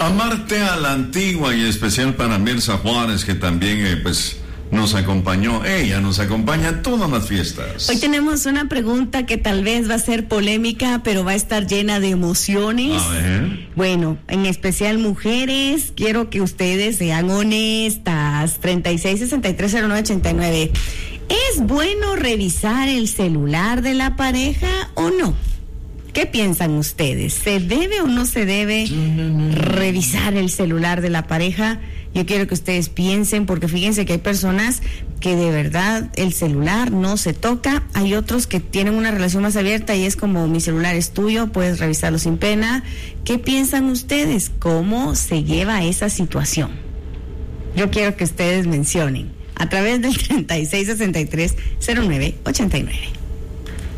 Amarte a la antigua, y especial para Mirza Juárez, que también nos acompañó. Ella nos acompaña en todas las fiestas. Hoy tenemos una pregunta que tal vez va a ser polémica, pero va a estar llena de emociones. A ver. Bueno, en especial mujeres, quiero que ustedes sean honestas. 36630989. ¿Es bueno revisar el celular de la pareja o no? ¿Qué piensan ustedes? ¿Se debe o no se debe revisar el celular de la pareja? Yo quiero que ustedes piensen, porque fíjense que hay personas que de verdad el celular no se toca. Hay otros que tienen una relación más abierta y es como: mi celular es tuyo, puedes revisarlo sin pena. ¿Qué piensan ustedes? ¿Cómo se lleva esa situación? Yo quiero que ustedes mencionen a través del 36630989.